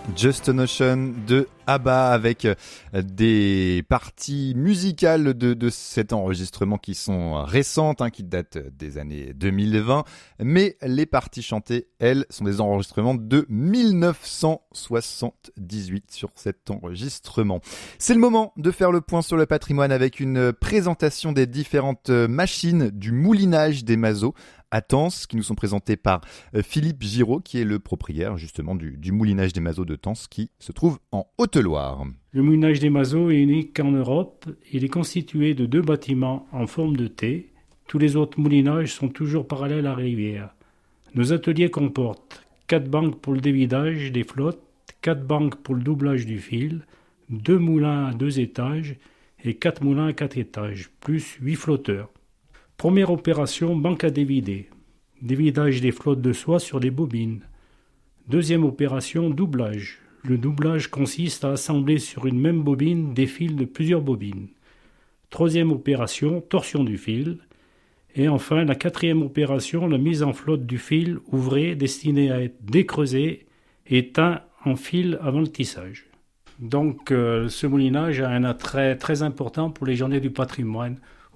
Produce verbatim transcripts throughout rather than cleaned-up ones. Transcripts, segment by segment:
Just a Notion de ABBA avec des parties musicales de, de cet enregistrement qui sont récentes, hein, qui datent des années deux mille vingt. Mais les parties chantées, elles, sont des enregistrements de dix-neuf cent soixante-dix-huit sur cet enregistrement. C'est le moment de faire le point sur le patrimoine avec une présentation des différentes machines du moulinage des Mazos à Tence, qui nous sont présentés par Philippe Giraud, qui est le propriétaire justement du, du moulinage des Mazos de Tence, qui se trouve en Haute-Loire. Le moulinage des Mazos est unique en Europe. Il est constitué de deux bâtiments en forme de T. Tous les autres moulinages sont toujours parallèles à la rivière. Nos ateliers comportent quatre banques pour le dévidage des flottes, quatre banques pour le doublage du fil, deux moulins à deux étages et quatre moulins à quatre étages, plus huit flotteurs. Première opération, banque à dévider. Dévidage des flottes de soie sur des bobines. Deuxième opération, doublage. Le doublage consiste à assembler sur une même bobine des fils de plusieurs bobines. Troisième opération, torsion du fil. Et enfin, la quatrième opération, la mise en flotte du fil ouvré destiné à être décreusé et teint en fil avant le tissage. Donc, euh, ce moulinage a un attrait très important pour les journées du patrimoine.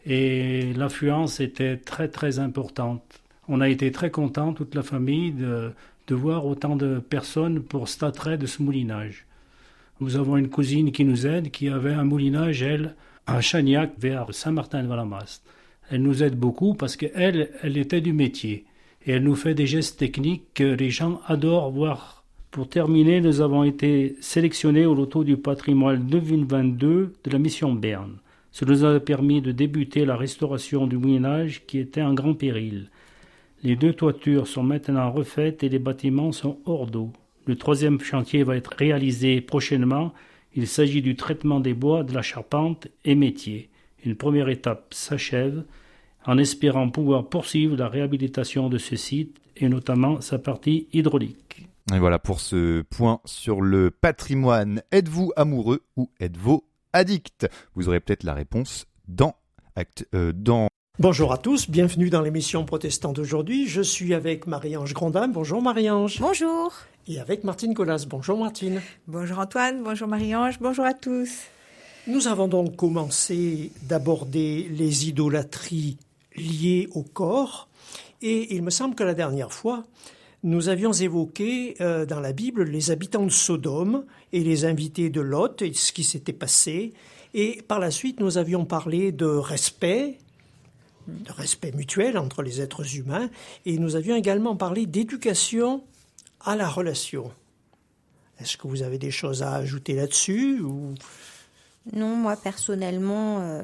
Et l'affluence était très très importante. On a été très contents, toute la famille, de, de voir autant de personnes pour cet attrait de ce moulinage. Nous avons une cousine qui nous aide, qui avait un moulinage, elle, à Chagnac, vers Saint-Martin-de-Valamasse. Elle nous aide beaucoup parce qu'elle, elle était du métier. Et elle nous fait des gestes techniques que les gens adorent voir. Pour terminer, nous avons été sélectionnés au loto du patrimoine deux mille vingt-deux de la mission Berne. Cela nous a permis de débuter la restauration du moulinage qui était en grand péril. Les deux toitures sont maintenant refaites et les bâtiments sont hors d'eau. Le troisième chantier va être réalisé prochainement. Il s'agit du traitement des bois, de la charpente et métier. Une première étape s'achève en espérant pouvoir poursuivre la réhabilitation de ce site et notamment sa partie hydraulique. Et voilà pour ce point sur le patrimoine. Êtes-vous amoureux ou êtes-vous addict? Vous aurez peut-être la réponse dans... Acte, euh, dans... Bonjour à tous, bienvenue dans l'émission Protestante d'aujourd'hui. Je suis avec Marie-Ange Grandin. Bonjour Marie-Ange. Bonjour. Et avec Martine Collas. Bonjour Martine. Bonjour Antoine, bonjour Marie-Ange, bonjour à tous. Nous avons donc commencé d'aborder les idolâtries liées au corps. Et il me semble que la dernière fois, nous avions évoqué euh, dans la Bible les habitants de Sodome et les invités de Lot et ce qui s'était passé. Et par la suite, nous avions parlé de respect, de respect mutuel entre les êtres humains. Et nous avions également parlé d'éducation à la relation. Est-ce que vous avez des choses à ajouter là-dessus ou... Non, moi personnellement, euh,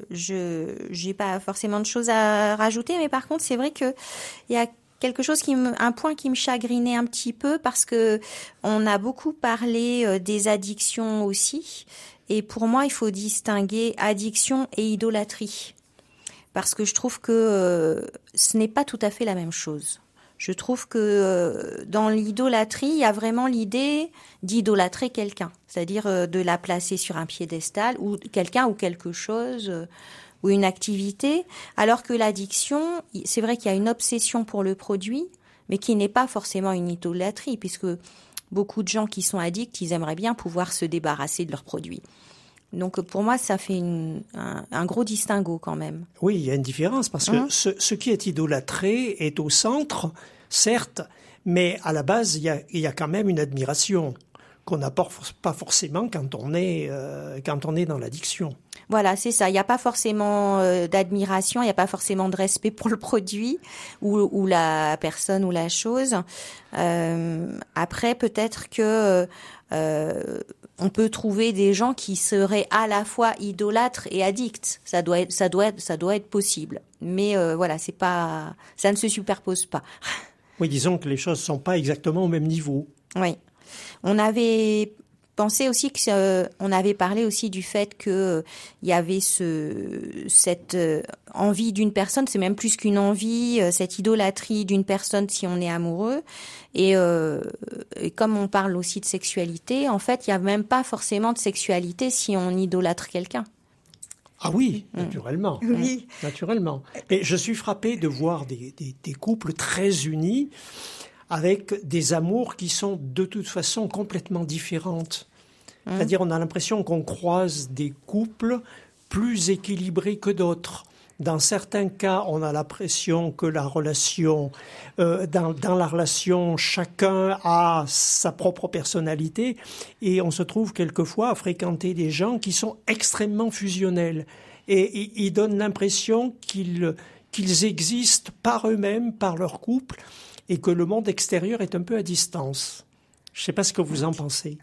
je j'ai pas forcément de choses à rajouter. Mais par contre, c'est vrai que il y a quelque chose qui me, un point qui me chagrinait un petit peu parce que on a beaucoup parlé euh, des addictions aussi. Et pour moi, il faut distinguer addiction et idolâtrie. Parce que je trouve que euh, ce n'est pas tout à fait la même chose. Je trouve que euh, dans l'idolâtrie, il y a vraiment l'idée d'idolâtrer quelqu'un. C'est-à-dire euh, de la placer sur un piédestal ou quelqu'un ou quelque chose... Euh, ou une activité, alors que l'addiction, c'est vrai qu'il y a une obsession pour le produit, mais qui n'est pas forcément une idolâtrie, puisque beaucoup de gens qui sont addicts, ils aimeraient bien pouvoir se débarrasser de leurs produits. Donc pour moi, ça fait une, un, un gros distinguo quand même. Oui, il y a une différence, parce que Hein ce, ce qui est idolâtré est au centre, certes, mais à la base, il y a, il y a quand même une admiration qu'on n'a pas forcément quand on est, euh, quand on est dans l'addiction. Voilà, c'est ça. Il n'y a pas forcément euh, d'admiration, il n'y a pas forcément de respect pour le produit ou, ou la personne ou la chose. Euh, après, peut-être que euh, on peut trouver des gens qui seraient à la fois idolâtres et addicts. Ça doit être, ça doit être, ça doit être possible. Mais euh, voilà, c'est pas, ça ne se superpose pas. Oui, disons que les choses ne sont pas exactement au même niveau. Oui. On avait pensé aussi que euh, on avait parlé aussi du fait que euh, il y avait ce cette euh, envie d'une personne, c'est même plus qu'une envie, euh, cette idolâtrie d'une personne si on est amoureux. Et, euh, et comme on parle aussi de sexualité, en fait, il y a même pas forcément de sexualité si on idolâtre quelqu'un. Ah oui, naturellement. Oui. Naturellement. Mais je suis frappé de voir des, des, des couples très unis avec des amours qui sont de toute façon complètement différentes. Mmh. C'est-à-dire on a l'impression qu'on croise des couples plus équilibrés que d'autres. Dans certains cas, on a l'impression que la relation, euh, dans, dans la relation, chacun a sa propre personnalité et on se trouve quelquefois à fréquenter des gens qui sont extrêmement fusionnels et ils donnent l'impression qu'ils, qu'ils existent par eux-mêmes, par leur couple et que le monde extérieur est un peu à distance. Je ne sais pas ce que vous en pensez.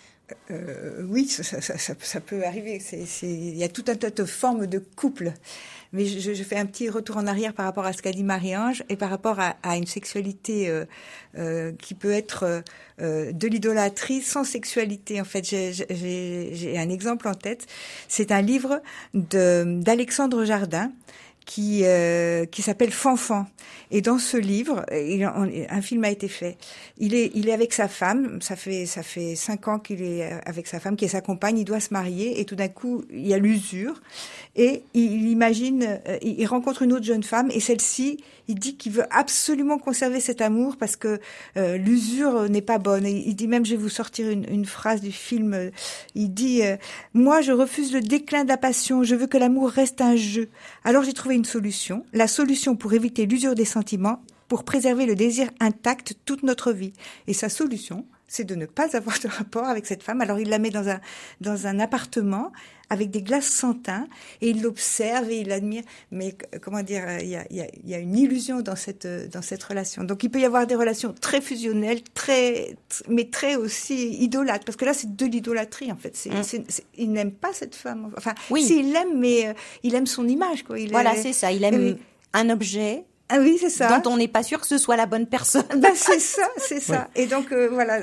Euh, oui, ça, ça, ça, ça peut arriver. C'est, c'est, il y a tout un tas de formes de couple. Mais je, je fais un petit retour en arrière par rapport à ce qu'a dit Marie-Ange et par rapport à, à une sexualité euh, euh, qui peut être euh, de l'idolâtrie sans sexualité. En fait, j'ai, j'ai, j'ai un exemple en tête. C'est un livre de, d'Alexandre Jardin qui euh, qui s'appelle Fanfan. Et dans ce livre, il, un film a été fait. Il est il est avec sa femme. Ça fait ça fait cinq ans qu'il est avec sa femme, qui est sa compagne. Il doit se marier et tout d'un coup il y a l'usure. Et il imagine, il rencontre une autre jeune femme et celle-ci, il dit qu'il veut absolument conserver cet amour parce que euh, l'usure n'est pas bonne. Et il dit même, je vais vous sortir une, une phrase du film. Il dit euh, « Moi, je refuse le déclin de la passion. Je veux que l'amour reste un jeu. » Alors j'ai trouvé une solution. La solution pour éviter l'usure des sentiments, pour préserver le désir intact toute notre vie. Et sa solution, c'est de ne pas avoir de rapport avec cette femme. Alors il la met dans un dans un appartement avec des glaces sans teint et il l'observe et il l'admire. Mais comment dire, il y a il y a il y a une illusion dans cette dans cette relation. Donc il peut y avoir des relations très fusionnelles, très mais très aussi idolâtres, parce que là c'est de l'idolâtrie en fait. C'est, mmh. c'est, c'est il n'aime pas cette femme. Enfin, oui, si, il l'aime, mais euh, il aime son image quoi. Il voilà, est, c'est ça. Il aime mais, un objet. Ah oui, c'est ça. Dont on n'est pas sûr que ce soit la bonne personne. Ben c'est ça, c'est ça. Oui. Et donc euh, voilà,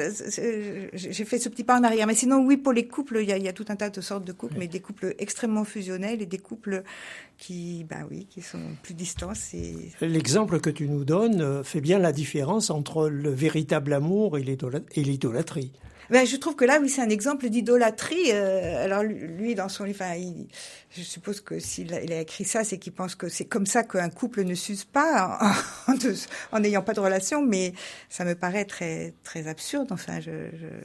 j'ai fait ce petit pas en arrière. Mais sinon, oui, pour les couples, il y a, il y a tout un tas de sortes de couples, oui. mais des couples extrêmement fusionnels et des couples qui, ben oui, qui sont plus distants. Et... L'exemple que tu nous donnes fait bien la différence entre le véritable amour et l'idolâtrie. Ben, je trouve que là, oui, c'est un exemple d'idolâtrie. Euh, alors, lui, dans son livre, enfin, il, je suppose que s'il a, il a écrit ça, c'est qu'il pense que c'est comme ça qu'un couple ne s'use pas en, en n'ayant pas de relation. Mais ça me paraît très, très absurde. Enfin, je,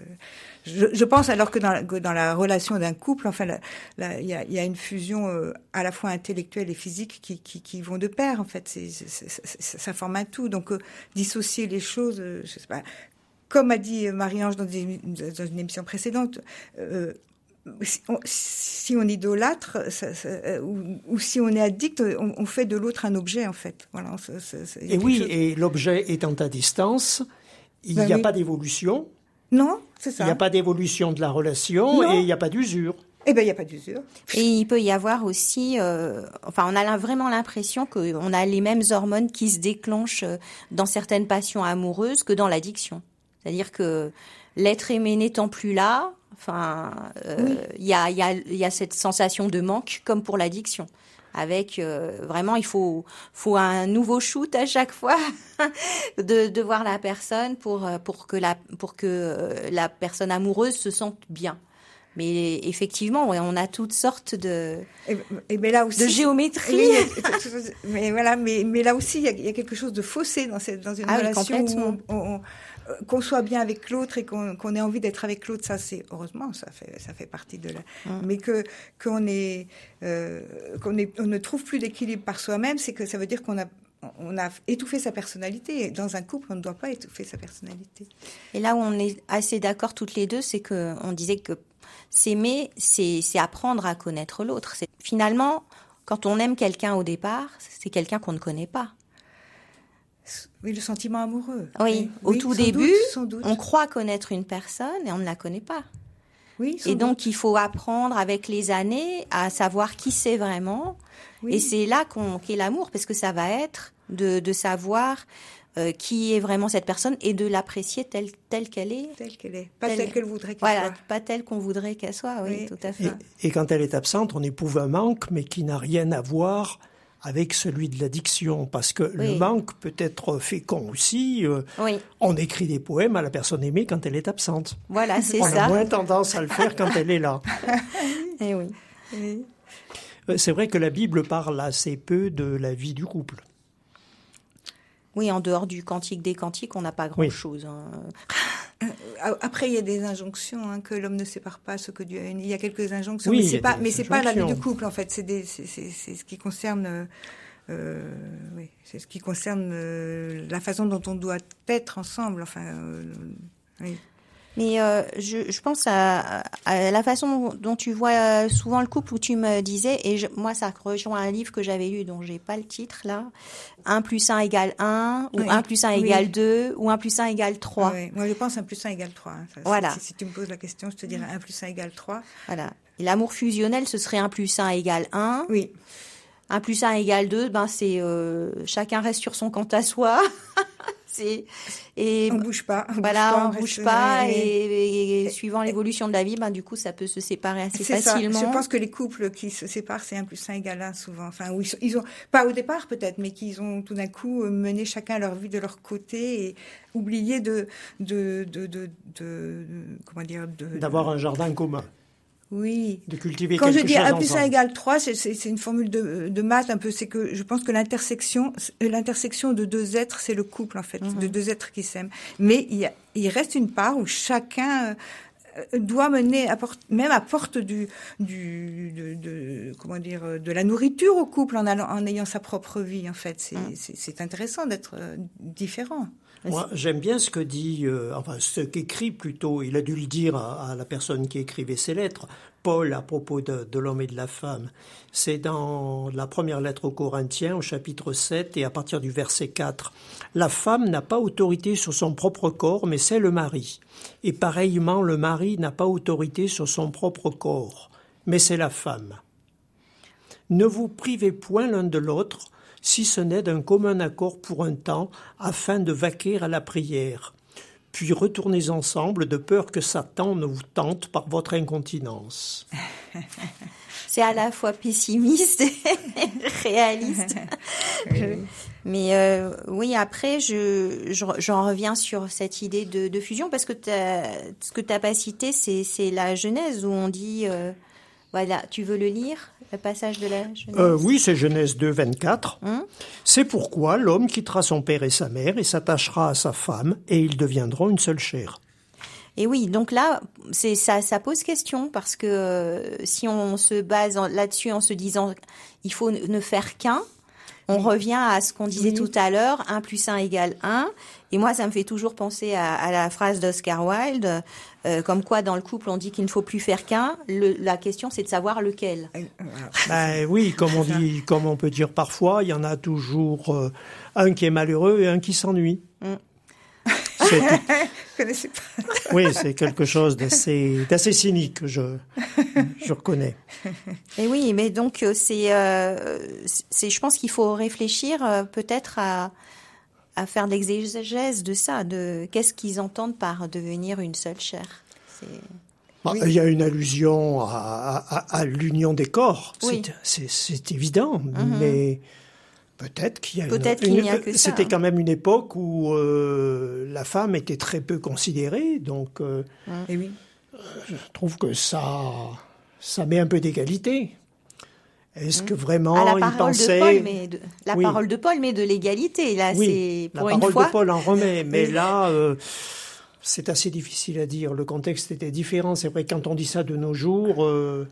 je, je, je pense alors que dans, la, dans la relation d'un couple, enfin, la, la, il y a, il y a une fusion euh, à la fois intellectuelle et physique qui, qui, qui vont de pair. En fait, c'est, c'est, c'est, c'est, ça forme un tout. Donc, euh, dissocier les choses, euh, je sais pas. Comme a dit Marie-Ange dans, des, dans une émission précédente, euh, si, on, si on idolâtre ça, ça, euh, ou, ou si on est addict, on, on fait de l'autre un objet, en fait. Voilà, ça, ça, ça, et oui, chose... et l'objet étant à distance, il n'y ben a oui. pas d'évolution. Non, c'est ça. Il n'y a pas d'évolution de la relation non. et il n'y a pas d'usure. Eh ben, il n'y a pas d'usure. Et il peut y avoir aussi, euh, enfin, on a vraiment l'impression qu'on a les mêmes hormones qui se déclenchent dans certaines passions amoureuses que dans l'addiction. C'est-à-dire que l'être aimé n'étant plus là, enfin, il euh, oui. y a, y a, y a cette sensation de manque comme pour l'addiction. Avec euh, vraiment, il faut, faut un nouveau shoot à chaque fois de, de voir la personne pour, pour que la, pour que la personne amoureuse se sente bien. Mais effectivement, ouais, on a toutes sortes de, et, et mais là aussi, de géométrie. Oui, mais voilà, mais, mais là aussi, il y a, y a quelque chose de faussé dans cette, dans une ah relation oui, où on, on, qu'on soit bien avec l'autre et qu'on, qu'on ait envie d'être avec l'autre, ça c'est heureusement, ça fait ça fait partie de la. Hum. Mais que qu'on est euh, qu'on est on ne trouve plus d'équilibre par soi-même, c'est que ça veut dire qu'on a on a étouffé sa personnalité. Et dans un couple, on ne doit pas étouffer sa personnalité. Et là où on est assez d'accord toutes les deux, c'est que on disait que s'aimer, c'est, c'est apprendre à connaître l'autre. C'est, finalement, quand on aime quelqu'un au départ, c'est quelqu'un qu'on ne connaît pas. Oui, le sentiment amoureux. Oui, oui. au oui, tout sans début, doute, sans doute. On croit connaître une personne et on ne la connaît pas. Oui, sans et donc, doute. il faut apprendre avec les années à savoir qui c'est vraiment. Oui. Et c'est là qu'on, qu'est l'amour, parce que ça va être de, de savoir euh, qui est vraiment cette personne et de l'apprécier telle, telle qu'elle est. Telle qu'elle est. Pas telle, telle qu'elle voudrait qu'elle voilà, soit. Pas telle qu'on voudrait qu'elle soit, oui, oui. tout à fait. Et, et quand elle est absente, on éprouve un manque, mais qui n'a rien à voir avec celui de l'addiction, parce que oui. le manque peut être fécond aussi. Euh, oui. On écrit des poèmes à la personne aimée quand elle est absente. Voilà, c'est on ça. On a moins tendance à le faire quand elle est là. Et oui. oui. C'est vrai que la Bible parle assez peu de la vie du couple. Oui, en dehors du cantique des cantiques, on n'a pas grand-chose. Oui. Hein. Après, il y a des injonctions, hein, que l'homme ne sépare pas ce que Dieu a uni. Il y a quelques injonctions, oui, mais c'est pas, mais c'est pas la vie de couple en fait. C'est, des, c'est, c'est, c'est ce qui concerne, euh, oui, c'est ce qui concerne euh, la façon dont on doit être ensemble. Enfin, euh, oui. Mais euh, je, je pense à, à la façon dont tu vois souvent le couple, où tu me disais, et je, moi ça rejoint un livre que j'avais lu dont j'ai pas le titre là, un plus un égale un, ou oui. un plus un oui. égale deux, ou un plus un égale trois. Oui. Moi je pense un plus un égale trois. Hein. Ça, voilà. Si, si tu me poses la question, je te dirais un plus un égale trois. Voilà. Et l'amour fusionnel, ce serait un plus un égale un. Oui. un plus un égale deux, ben c'est euh, chacun reste sur son compte à soi. c'est et on bouge pas. On voilà, bouge pas, on, on bouge reste, pas et, et, et, et suivant et, l'évolution de la vie, ben du coup ça peut se séparer assez c'est facilement. Ça. Je pense que les couples qui se séparent, c'est un plus un égale un souvent. Enfin, où ils, sont, ils ont pas au départ peut-être, mais qu'ils ont tout d'un coup mené chacun leur vie de leur côté et oublié de de de de, de, de comment dire de, d'avoir de, un jardin commun. Oui. De cultiver Quand quelque je dis chose un plus ensemble. un égale trois, c'est, c'est, c'est une formule de, de maths un peu. C'est que je pense que l'intersection, l'intersection de deux êtres, c'est le couple en fait, mm-hmm. de deux êtres qui s'aiment. Mais il, y a, il reste une part où chacun doit mener, à porte, même à porte du, du, de, de, comment dire, de la nourriture au couple en, allant, en ayant sa propre vie en fait. C'est, mm. c'est, c'est intéressant d'être différent. Moi, j'aime bien ce que dit, euh, enfin, ce qu'écrit plutôt, il a dû le dire à, à la personne qui écrivait ses lettres, Paul, à propos de, de l'homme et de la femme. C'est dans la première lettre aux Corinthiens, au chapitre sept, et à partir du verset quatre. La femme n'a pas autorité sur son propre corps, mais c'est le mari. Et pareillement, le mari n'a pas autorité sur son propre corps, mais c'est la femme. Ne vous privez point l'un de l'autre, si ce n'est d'un commun accord pour un temps, afin de vaquer à la prière. Puis retournez ensemble, de peur que Satan ne vous tente par votre incontinence. C'est à la fois pessimiste et réaliste. Oui. Mais euh, oui, après, je, je, j'en reviens sur cette idée de, de fusion, parce que ce que tu n'as pas cité, c'est, c'est la Genèse, où on dit... Euh, voilà, tu veux le lire, le passage de la Genèse ? euh, Oui, c'est Genèse deux, vingt-quatre. Hum c'est pourquoi l'homme quittera son père et sa mère et s'attachera à sa femme, et ils deviendront une seule chair. Et oui, donc là, c'est, ça, ça pose question, parce que euh, si on se base en, là-dessus en se disant il faut ne faire qu'un, on revient à ce qu'on disait oui. tout à l'heure, un plus un égale un. Et moi, ça me fait toujours penser à, à la phrase d'Oscar Wilde, euh, comme quoi dans le couple, on dit qu'il ne faut plus faire qu'un. Le, la question, c'est de savoir lequel. Ben oui, comme on dit, comme on peut dire parfois, il y en a toujours euh, un qui est malheureux et un qui s'ennuie. Mm. C'est... Je connaissais pas. Oui, c'est quelque chose d'assez, d'assez cynique, je, je reconnais. Et oui, mais donc c'est, euh, c'est, je pense qu'il faut réfléchir euh, peut-être à, à faire de l'exégèse de ça, de qu'est-ce qu'ils entendent par devenir une seule chair. C'est... Bah, oui. Il y a une allusion à, à, à l'union des corps, oui. c'est, c'est, c'est évident, mm-hmm. mais... Peut-être qu'il y a Peut-être une, qu'il une, n'y a que ça. C'était hein. quand même une époque où euh, la femme était très peu considérée, donc euh, Et oui. je trouve que ça, ça met un peu d'égalité. Est-ce mmh. que vraiment à la il pensait... De Paul, mais de, la oui. parole de Paul, mais de l'égalité. Là, oui, c'est pour la une parole fois. de Paul en remet, mais oui. là, euh, c'est assez difficile à dire. Le contexte était différent. C'est vrai que quand on dit ça de nos jours... Euh,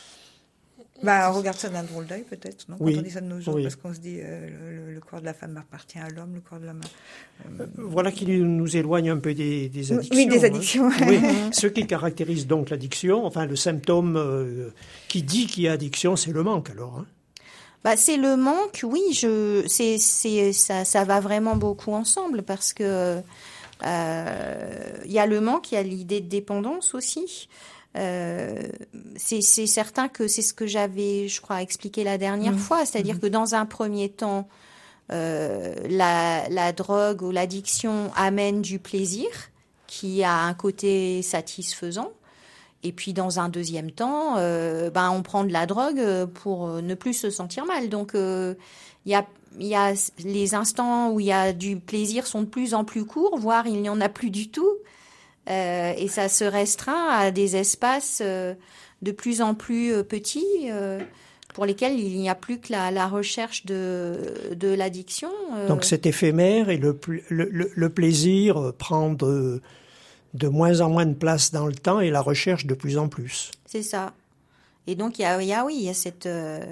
Bah, on regarde ça d'un drôle d'œil, peut-être, non ? Oui. Quand on dit ça de nos jours, oui. parce qu'on se dit euh, le, le corps de la femme appartient à l'homme, le corps de l'homme... Euh, voilà qui nous éloigne un peu des, des addictions. Oui, des addictions. Hein. Oui. Ce qui caractérise donc l'addiction, enfin le symptôme euh, qui dit qu'il y a addiction, c'est le manque alors. Hein. Bah, c'est le manque, oui, je, c'est, c'est, ça, ça va vraiment beaucoup ensemble, parce que il euh, y a le manque, il y a l'idée de dépendance aussi. Euh, c'est, c'est certain que c'est ce que j'avais, je crois, expliqué la dernière mmh. fois, c'est-à-dire mmh. que dans un premier temps, euh, la, la drogue ou l'addiction amène du plaisir qui a un côté satisfaisant, et puis dans un deuxième temps, euh, ben on prend de la drogue pour ne plus se sentir mal. Donc il euh, y a il y a les instants où il y a du plaisir sont de plus en plus courts, voire il n'y en a plus du tout. Euh, et ça se restreint à des espaces euh, de plus en plus euh, petits. Euh, pour lesquels il n'y a plus que la, la recherche de, de l'addiction. Euh... Donc c'est éphémère et le, le, le, le plaisir prend de, de moins en moins de place dans le temps et la recherche de plus en plus. C'est ça. Et donc il y a, il y a oui, il y a cette, euh,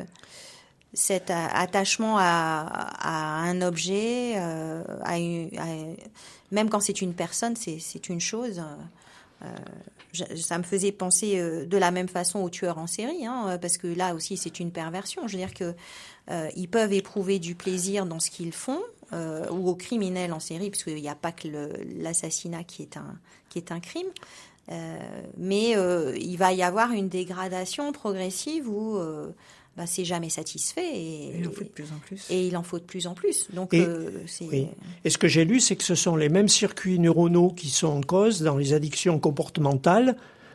cet attachement à, à un objet, euh, à une, à, même quand c'est une personne, c'est, c'est une chose. Euh, je, ça me faisait penser euh, de la même façon aux tueurs en série, hein, parce que là aussi c'est une perversion. Je veux dire que euh, ils peuvent éprouver du plaisir dans ce qu'ils font, euh, ou aux criminels en série, parce qu'il n'y a pas que le, l'assassinat qui est un qui est un crime. Euh, mais euh, il va y avoir une dégradation progressive où euh, bah, c'est jamais satisfait et, et il en faut de plus en plus. Et il en faut de plus en plus. Donc, et, euh, c'est... Oui. Et ce que j'ai lu, c'est que ce sont les mêmes circuits neuronaux qui sont en cause dans les addictions comportementales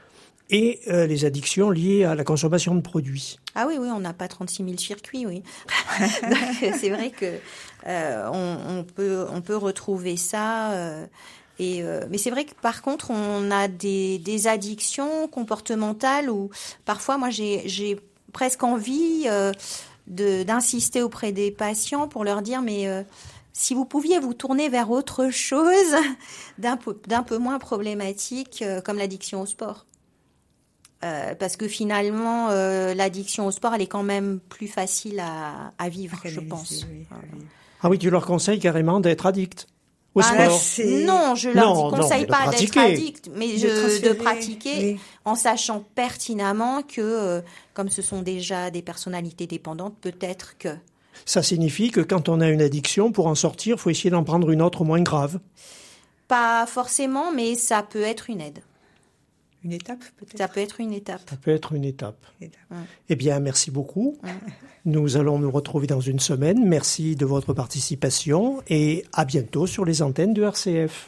et euh, les addictions liées à la consommation de produits. Ah oui, oui, on n'a pas trente-six mille circuits, oui. Donc, c'est vrai que euh, on, on peut on peut retrouver ça. Euh, Et euh, mais c'est vrai que par contre, on a des, des addictions comportementales où parfois, moi, j'ai, j'ai presque envie euh, de, d'insister auprès des patients pour leur dire, mais euh, si vous pouviez vous tourner vers autre chose d'un peu, d'un peu moins problématique, euh, comme l'addiction au sport. Euh, parce que finalement, euh, l'addiction au sport, elle est quand même plus facile à, à vivre, à je pense. Oui, oui. Ah oui, tu leur conseilles carrément d'être addict au ah, sport. C'est... Non, je leur non, dis, conseille non, pas d'être addict, mais je, de, de pratiquer oui. en sachant pertinemment que, euh, comme ce sont déjà des personnalités dépendantes, peut-être que... Ça signifie que quand on a une addiction, pour en sortir, il faut essayer d'en prendre une autre moins grave. Pas forcément, mais ça peut être une aide. Une étape, peut-être. Ça peut être une étape. Ça peut être une étape. étape. Ouais. Eh bien, merci beaucoup. Ouais. Nous allons nous retrouver dans une semaine. Merci de votre participation et à bientôt sur les antennes de R C F.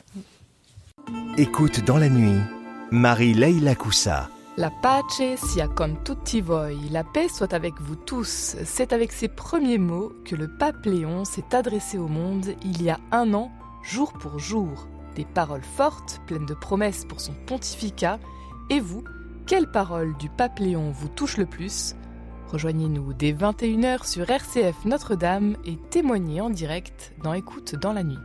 Écoute dans la nuit, Marie-Leila Coussa. La pace sia con tutti voi, la paix soit avec vous tous. C'est avec ces premiers mots que le pape Léon s'est adressé au monde il y a un an, jour pour jour. Des paroles fortes, pleines de promesses pour son pontificat. Et vous, quelle parole du pape Léon vous touche le plus ? Rejoignez-nous dès vingt et une heures sur R C F Notre-Dame et témoignez en direct dans Écoute dans la nuit.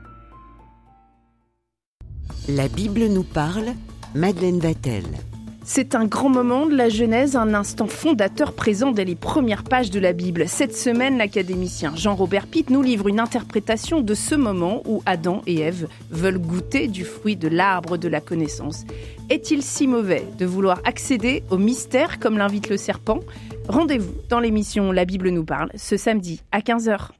La Bible nous parle, Madeleine Vatel. C'est un grand moment de la Genèse, un instant fondateur présent dès les premières pages de la Bible. Cette semaine, l'académicien Jean-Robert Pitt nous livre une interprétation de ce moment où Adam et Ève veulent goûter du fruit de l'arbre de la connaissance. Est-il si mauvais de vouloir accéder au mystère comme l'invite le serpent ? Rendez-vous dans l'émission La Bible nous parle ce samedi à quinze heures.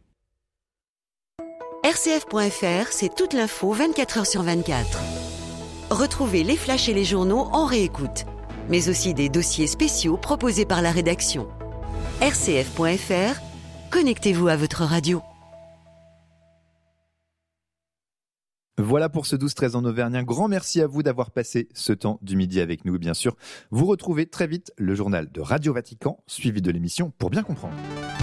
R C F point F R, c'est toute l'info vingt-quatre heures sur vingt-quatre. Retrouvez les flashs et les journaux en réécoute, mais aussi des dossiers spéciaux proposés par la rédaction. R C F point F R, connectez-vous à votre radio. Voilà pour ce douze treize en Auvergne. Un grand merci à vous d'avoir passé ce temps du midi avec nous. Bien sûr, vous retrouvez très vite le journal de Radio Vatican, suivi de l'émission Pour bien comprendre.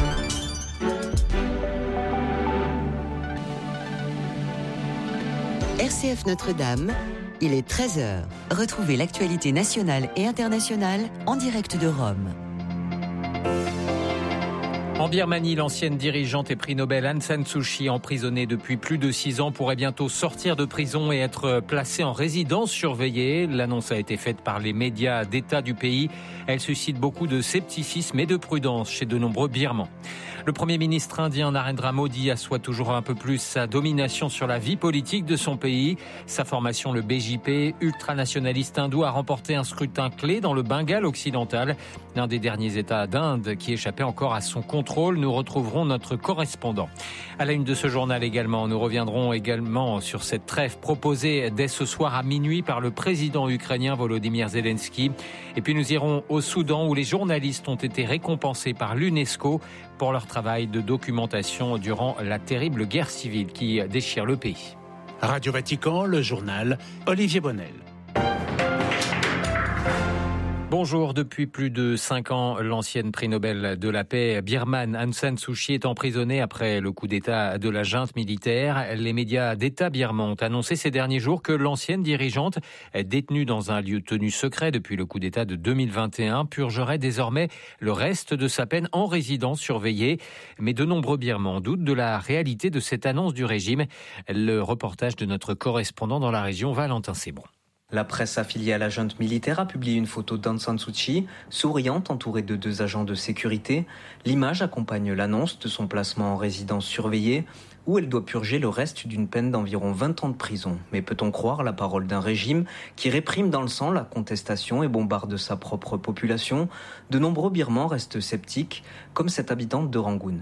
R C F Notre-Dame, il est treize heures. Retrouvez l'actualité nationale et internationale en direct de Rome. En Birmanie, l'ancienne dirigeante et prix Nobel Aung San Suu Kyi, emprisonnée depuis plus de six ans, pourrait bientôt sortir de prison et être placée en résidence surveillée. L'annonce a été faite par les médias d'État du pays. Elle suscite beaucoup de scepticisme et de prudence chez de nombreux Birmans. Le Premier ministre indien Narendra Modi assoit toujours un peu plus sa domination sur la vie politique de son pays. Sa formation, le B J P, ultranationaliste hindou, a remporté un scrutin clé dans le Bengale occidental, l'un des derniers États d'Inde qui échappait encore à son contrôle. Nous retrouverons notre correspondant. À la une de ce journal également, nous reviendrons également sur cette trêve proposée dès ce soir à minuit par le président ukrainien Volodymyr Zelensky. Et puis nous irons au Soudan où les journalistes ont été récompensés par l'UNESCO pour leur travail de documentation durant la terrible guerre civile qui déchire le pays. Radio Vatican, le journal, Olivier Bonnel. Bonjour, depuis plus de cinq ans, l'ancienne prix Nobel de la paix birmane Aung San Suu Kyi est emprisonnée après le coup d'état de la junte militaire. Les médias d'État birmans ont annoncé ces derniers jours que l'ancienne dirigeante, détenue dans un lieu tenu secret depuis le coup d'état de deux mille vingt et un, purgerait désormais le reste de sa peine en résidence surveillée. Mais de nombreux Birmans doutent de la réalité de cette annonce du régime. Le reportage de notre correspondant dans la région, Valentin Sebron. La presse affiliée à la junte militaire a publié une photo d'Aung San Suu Kyi, souriante, entourée de deux agents de sécurité. L'image accompagne l'annonce de son placement en résidence surveillée, où elle doit purger le reste d'une peine d'environ vingt ans de prison. Mais peut-on croire la parole d'un régime qui réprime dans le sang la contestation et bombarde sa propre population? De nombreux Birmans restent sceptiques, comme cette habitante de Rangoon.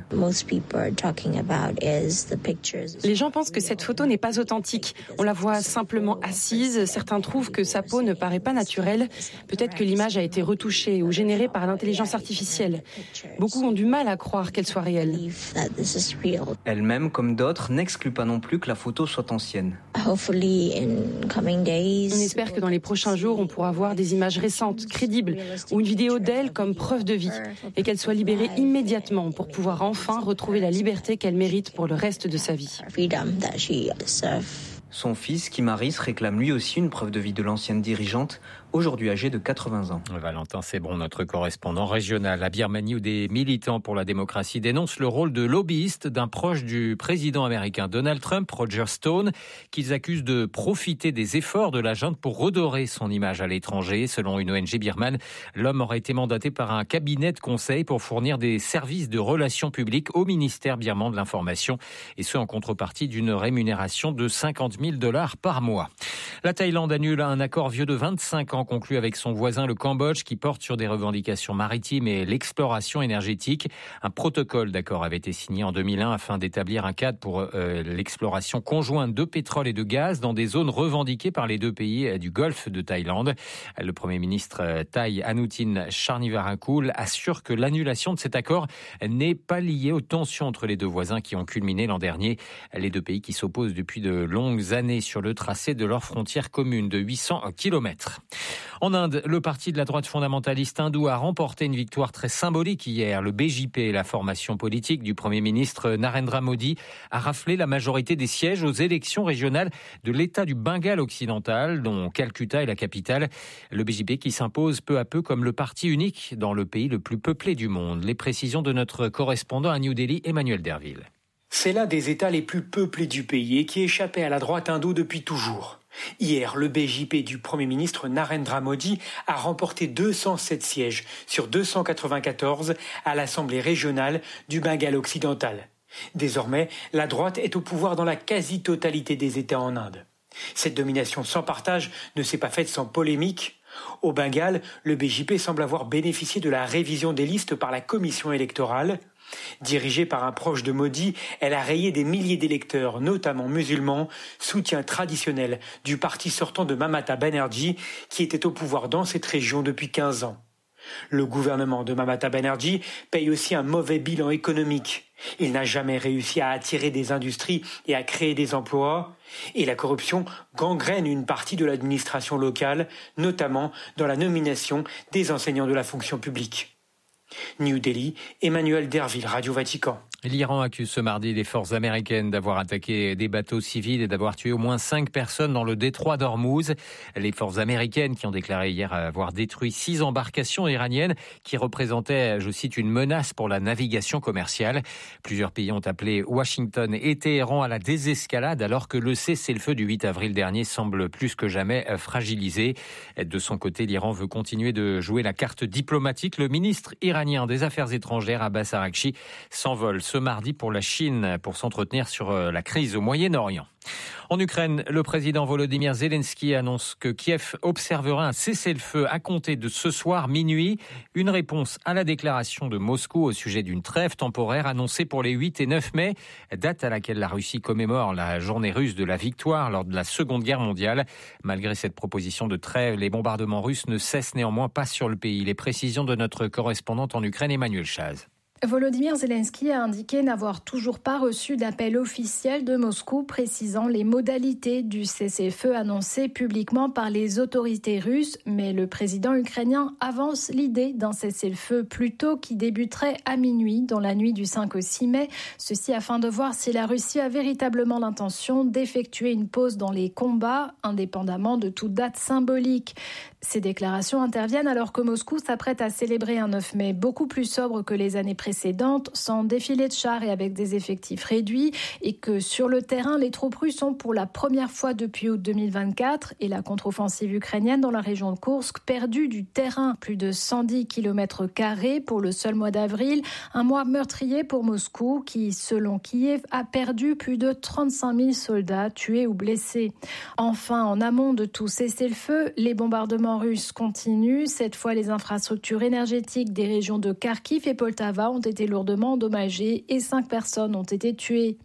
Les gens pensent que cette photo n'est pas authentique. On la voit simplement assise. Certains trouvent que sa peau ne paraît pas naturelle. Peut-être que l'image a été retouchée ou générée par l'intelligence artificielle. Beaucoup ont du mal à croire qu'elle soit réelle. Elle-même, comme d'autres, n'exclut pas non plus que la photo soit ancienne. On espère que dans les prochains jours, on pourra voir des images récentes, crédibles, ou une vidéo d'elle comme preuve de vie, et qu'elle soit libérée immédiatement pour pouvoir enfin retrouver la liberté qu'elle mérite pour le reste de sa vie. Son fils, Kim Harris, réclame lui aussi une preuve de vie de l'ancienne dirigeante, aujourd'hui âgée de quatre-vingts ans. Valentin Sebron, notre correspondant régional à Birmanie, où des militants pour la démocratie dénoncent le rôle de lobbyiste d'un proche du président américain Donald Trump, Roger Stone, qu'ils accusent de profiter des efforts de la junte pour redorer son image à l'étranger. Selon une O N G birmane, l'homme aurait été mandaté par un cabinet de conseil pour fournir des services de relations publiques au ministère birman de l'information, et ce en contrepartie d'une rémunération de cinquante mille dollars par mois. La Thaïlande annule un accord vieux de vingt-cinq ans conclu avec son voisin le Cambodge qui porte sur des revendications maritimes et l'exploration énergétique. Un protocole d'accord avait été signé en deux mille un afin d'établir un cadre pour euh, l'exploration conjointe de pétrole et de gaz dans des zones revendiquées par les deux pays du Golfe de Thaïlande. Le Premier ministre thaï Anutin Charnvirakul assure que l'annulation de cet accord n'est pas liée aux tensions entre les deux voisins qui ont culminé l'an dernier. Les deux pays qui s'opposent depuis de longues années sur le tracé de leur frontière commune de huit cents kilomètres. En Inde, le parti de la droite fondamentaliste hindoue a remporté une victoire très symbolique hier. Le B J P, la formation politique du Premier ministre Narendra Modi, a raflé la majorité des sièges aux élections régionales de l'État du Bengale occidental, dont Calcutta est la capitale. Le B J P qui s'impose peu à peu comme le parti unique dans le pays le plus peuplé du monde. Les précisions de notre correspondant à New Delhi, Emmanuel Derville. C'est l'un des États les plus peuplés du pays et qui échappait à la droite hindoue depuis toujours. Hier, le B J P du Premier ministre Narendra Modi a remporté deux cent sept sièges sur deux cent quatre-vingt-quatorze à l'Assemblée régionale du Bengale occidental. Désormais, la droite est au pouvoir dans la quasi-totalité des États en Inde. Cette domination sans partage ne s'est pas faite sans polémique. Au Bengale, le B J P semble avoir bénéficié de la révision des listes par la commission électorale. Dirigée par un proche de Modi, elle a rayé des milliers d'électeurs, notamment musulmans, soutien traditionnel du parti sortant de Mamata Banerjee, qui était au pouvoir dans cette région depuis quinze ans. Le gouvernement de Mamata Banerjee paye aussi un mauvais bilan économique. Il n'a jamais réussi à attirer des industries et à créer des emplois. Et la corruption gangrène une partie de l'administration locale, notamment dans la nomination des enseignants de la fonction publique. New Delhi, Emmanuel Derville, Radio Vatican. L'Iran accuse ce mardi les forces américaines d'avoir attaqué des bateaux civils et d'avoir tué au moins cinq personnes dans le détroit d'Ormuz. Les forces américaines qui ont déclaré hier avoir détruit six embarcations iraniennes qui représentaient, je cite, une menace pour la navigation commerciale. Plusieurs pays ont appelé Washington et Téhéran à la désescalade alors que le cessez-le-feu du huit avril dernier semble plus que jamais fragilisé. De son côté, l'Iran veut continuer de jouer la carte diplomatique. Le ministre iranien des Affaires étrangères, Abbas Araghchi, s'envole ce mardi pour la Chine pour s'entretenir sur la crise au Moyen-Orient. En Ukraine, le président Volodymyr Zelensky annonce que Kiev observera un cessez-le-feu à compter de ce soir minuit, une réponse à la déclaration de Moscou au sujet d'une trêve temporaire annoncée pour les huit et neuf mai, date à laquelle la Russie commémore la journée russe de la victoire lors de la Seconde Guerre mondiale. Malgré cette proposition de trêve, les bombardements russes ne cessent néanmoins pas sur le pays. Les précisions de notre correspondante en Ukraine, Emmanuel Chaz. Volodymyr Zelensky a indiqué n'avoir toujours pas reçu d'appel officiel de Moscou précisant les modalités du cessez-le-feu annoncé publiquement par les autorités russes, mais le président ukrainien avance l'idée d'un cessez-le-feu plus tôt qui débuterait à minuit dans la nuit du cinq au six mai, ceci afin de voir si la Russie a véritablement l'intention d'effectuer une pause dans les combats, indépendamment de toute date symbolique. Ces déclarations interviennent alors que Moscou s'apprête à célébrer un neuf mai beaucoup plus sobre que les années précédentes, sans défilé de chars et avec des effectifs réduits, et que sur le terrain, les troupes russes ont pour la première fois depuis août deux mille vingt-quatre et la contre-offensive ukrainienne dans la région de Koursk perdu du terrain. Plus de cent dix kilomètres carrés pour le seul mois d'avril, un mois meurtrier pour Moscou qui, selon Kiev, a perdu plus de trente-cinq mille soldats tués ou blessés. Enfin, en amont de tout cessez-le-feu, les bombardements russes continuent. Cette fois, les infrastructures énergétiques des régions de Kharkiv et Poltava ont été lourdement endommagées et cinq personnes ont été tuées.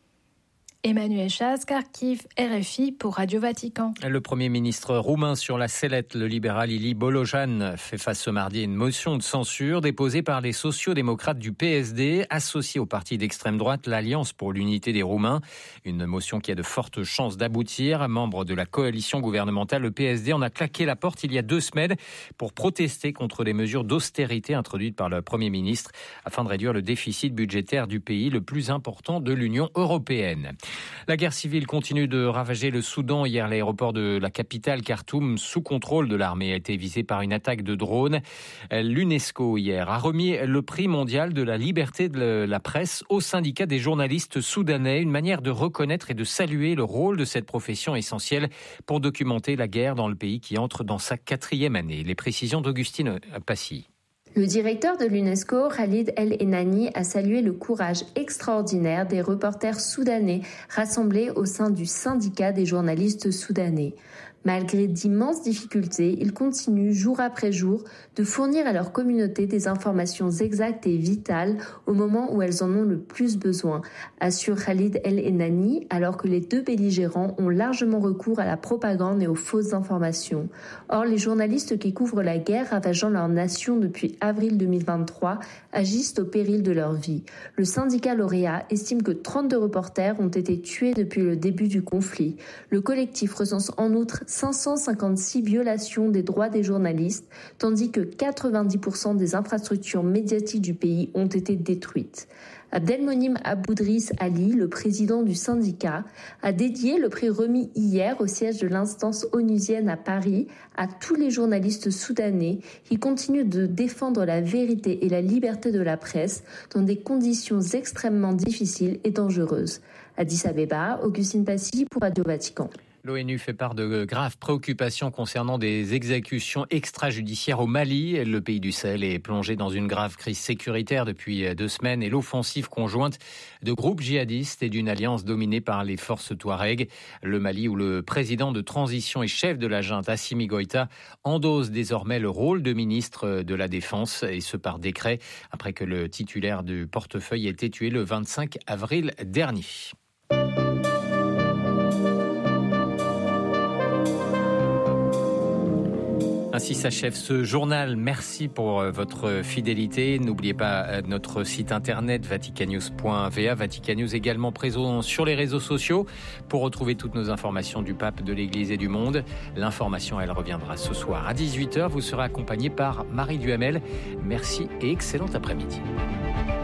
Emmanuel Chaz, Kharkiv, R F I pour Radio Vatican. Le Premier ministre roumain sur la sellette, le libéral Ilie Bolojan, fait face ce mardi à une motion de censure déposée par les sociodémocrates du P S D, associés au parti d'extrême droite, l'Alliance pour l'unité des Roumains. Une motion qui a de fortes chances d'aboutir. Membre de la coalition gouvernementale, le P S D en a claqué la porte il y a deux semaines pour protester contre les mesures d'austérité introduites par le Premier ministre afin de réduire le déficit budgétaire du pays, le plus important de l'Union européenne. La guerre civile continue de ravager le Soudan. Hier, l'aéroport de la capitale, Khartoum, sous contrôle de l'armée, a été visé par une attaque de drone. L'UNESCO, hier, a remis le prix mondial de la liberté de la presse au syndicat des journalistes soudanais. Une manière de reconnaître et de saluer le rôle de cette profession essentielle pour documenter la guerre dans le pays qui entre dans sa quatrième année. Les précisions d'Augustine Passy. Le directeur de l'UNESCO, Khalid El-Enani, a salué le courage extraordinaire des reporters soudanais rassemblés au sein du syndicat des journalistes soudanais. Malgré d'immenses difficultés, ils continuent jour après jour de fournir à leur communauté des informations exactes et vitales au moment où elles en ont le plus besoin, assure Khalid El-Enani, alors que les deux belligérants ont largement recours à la propagande et aux fausses informations. Or, les journalistes qui couvrent la guerre ravageant leur nation depuis avril deux mille vingt-trois agissent au péril de leur vie. Le syndicat lauréat estime que trente-deux reporters ont été tués depuis le début du conflit. Le collectif recense en outre cinq cent cinquante-six violations des droits des journalistes, tandis que quatre-vingt-dix pour cent des infrastructures médiatiques du pays ont été détruites. Abdelmonim Aboudriss Ali, le président du syndicat, a dédié le prix remis hier au siège de l'instance onusienne à Paris à tous les journalistes soudanais qui continuent de défendre la vérité et la liberté de la presse dans des conditions extrêmement difficiles et dangereuses. Addis Abeba, Augustine Passy pour Radio Vatican. L'ONU fait part de graves préoccupations concernant des exécutions extrajudiciaires au Mali. Le pays du Sahel est plongé dans une grave crise sécuritaire depuis deux semaines et l'offensive conjointe de groupes djihadistes et d'une alliance dominée par les forces Touareg. Le Mali, où le président de transition et chef de la junte, Assimi Goïta, endosse désormais le rôle de ministre de la Défense, et ce par décret, après que le titulaire du portefeuille ait été tué le vingt-cinq avril dernier. Ainsi s'achève ce journal. Merci pour votre fidélité. N'oubliez pas notre site internet vaticanews point v a, Vaticanews également présent sur les réseaux sociaux pour retrouver toutes nos informations du pape, de l'Église et du monde. L'information, elle reviendra ce soir à dix-huit heures. Vous serez accompagné par Marie Duhamel. Merci et excellent après-midi.